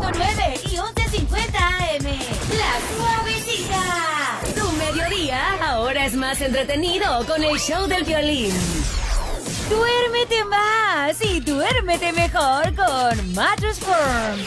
100.9 y 11.50 AM. La Suavecita. Tu mediodía ahora es más entretenido con el show del violín. Duérmete más y duérmete mejor con Mattress Firm.